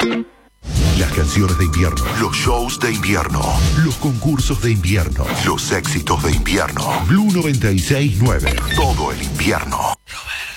Las canciones de invierno, los shows de invierno, los concursos de invierno, los éxitos de invierno. Blue 96.9. Todo el invierno.